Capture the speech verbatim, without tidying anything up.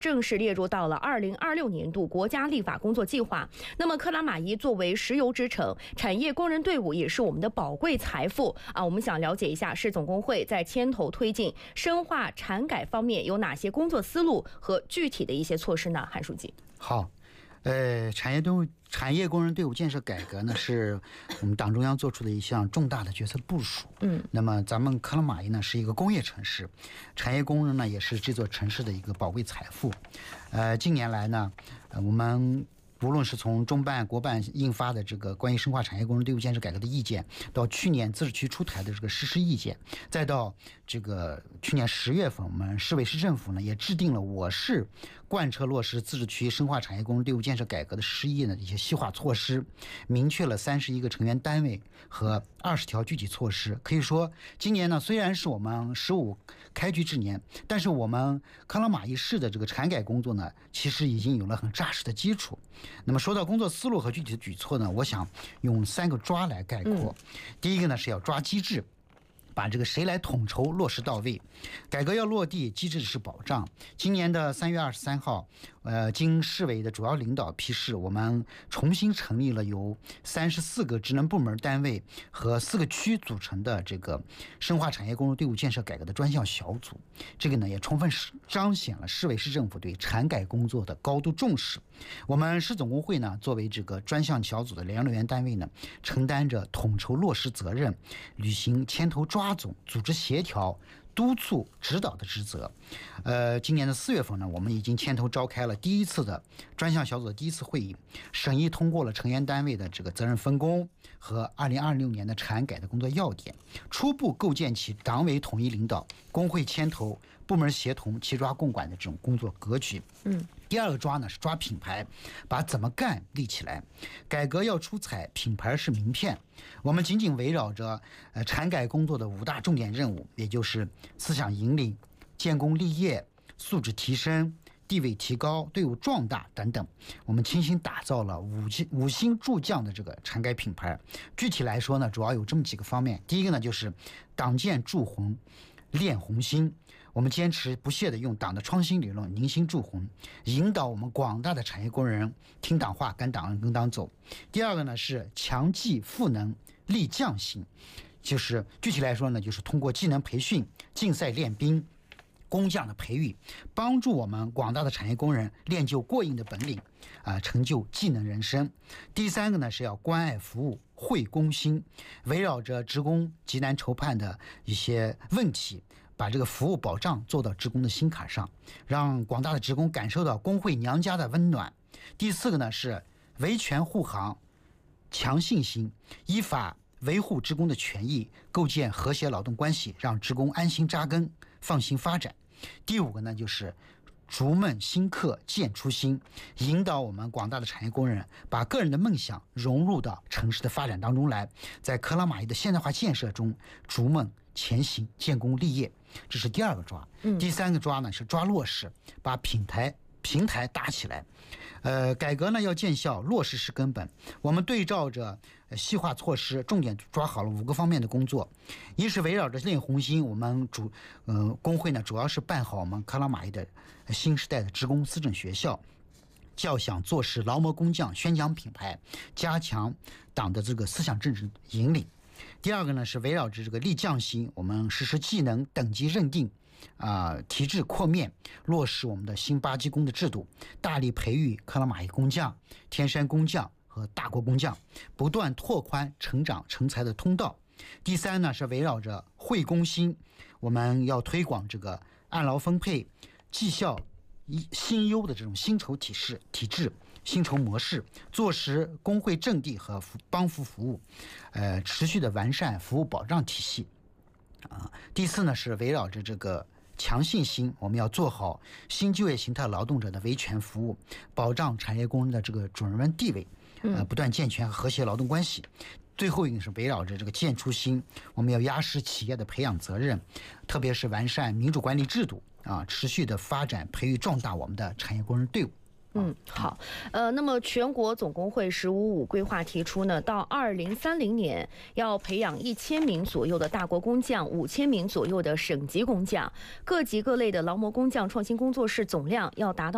正式列入到了二零二六年度国家立法工作计划。那么克拉玛依作为石油之城，产业工人队伍也是我们的宝贵财富啊。我们想了解一下，市总工会在牵头推进深化产改方面有哪些工作思路和具体的一些措施呢？韩书记。 好。呃，产业队伍、产业工人队伍建设改革呢，是我们党中央做出的一项重大的决策部署。嗯，那么咱们克拉玛依呢是一个工业城市，产业工人呢也是这座城市的一个宝贵财富。呃，近年来呢，呃、我们无论是从中办、国办印发的这个关于深化产业工人队伍建设改革的意见，到去年自治区出台的这个实施意见，再到这个去年十月份，我们市委市政府呢也制定了我市贯彻落实自治区深化产业工人队伍建设改革的实施意见的一些细化措施，明确了三十一个成员单位和二十条具体措施。可以说，今年呢虽然是我们十五开局之年，但是我们克拉玛依市的这个产改工作呢，其实已经有了很扎实的基础。那么说到工作思路和具体的举措呢，我想用三个抓来概括。嗯、第一个呢是要抓机制，把这个谁来统筹落实到位，改革要落地，机制是保障。今年的三月二十三号，呃，经市委的主要领导批示，我们重新成立了由三十四个职能部门单位和四个区组成的这个深化产业工人队伍建设改革的专项小组。这个呢，也充分彰显了市委市政府对产改工作的高度重视。我们市总工会呢，作为这个专项小组的联络员单位呢，承担着统筹落实责任，履行牵头抓总、组织协调、督促指导的职责。呃，今年的四月份呢，我们已经牵头召开了第一次的专项小组的第一次会议，审议通过了成员单位的这个责任分工和二零二六年的产改的工作要点，初步构建起党委统一领导、工会牵头、部门协同、齐抓共管的这种工作格局。嗯。第二个抓呢是抓品牌，把怎么干立起来。改革要出彩，品牌是名片。我们紧紧围绕着呃产改工作的五大重点任务，也就是思想引领、建功立业、素质提升、地位提高、队伍壮大等等，我们精心打造了五星五星助将的这个产改品牌。具体来说呢，主要有这么几个方面。第一个呢，就是党建铸红，练红心。我们坚持不懈地用党的创新理论凝心铸红，引导我们广大的产业工人听党话、跟党跟党走。第二个呢是强技赋能，立匠心，就是具体来说呢，就是通过技能培训、竞赛练兵、工匠的培育，帮助我们广大的产业工人练就过硬的本领，啊、呃，成就技能人生。第三个呢是要关爱服务，惠工心，围绕着职工急难愁盼的一些问题，把这个服务保障做到职工的心坎上，让广大的职工感受到工会娘家的温暖。第四个呢是维权护航，强信心，依法维护职工的权益，构建和谐劳动关系，让职工安心扎根，放心发展。第五个呢就是逐梦新课，建初心，引导我们广大的产业工人把个人的梦想融入到城市的发展当中来，在克拉玛依的现代化建设中逐梦前行，建功立业。这是第二个抓。嗯、第三个抓呢是抓落实，把平台平台搭起来。呃，改革呢要见效，落实是根本。我们对照着细化措施，重点抓好了五个方面的工作。一是围绕着练红心，我们主呃工会呢主要是办好我们克拉玛依的新时代的职工思政学校，教响做事劳模工匠，宣讲品牌，加强党的这个思想政治引领。第二个呢是围绕着这个立匠心，我们实施技能等级认定啊、呃，提质扩面，落实我们的新八级工的制度，大力培育克拉玛依工匠、天山工匠和大国工匠，不断拓宽成长成才的通道。第三呢是围绕着惠工心，我们要推广这个按劳分配、绩效薪优的这种薪酬体制体制。薪酬模式，坐实工会阵地和帮扶服务，呃，持续的完善服务保障体系。啊，第四呢是围绕着这个强信心，我们要做好新就业形态劳动者的维权服务，保障产业工人的这个主人翁地位，呃，不断健全和谐劳动关系。最后一个是围绕着这个建初心，我们要压实企业的培养责任，特别是完善民主管理制度啊，持续的发展培育壮大我们的产业工人队伍。 嗯，好，呃，那么全国总工会“十五五”规划提出呢，到二零三零年要培养一千名左右的大国工匠，五千名左右的省级工匠，各级各类的劳模工匠创新工作室总量要达到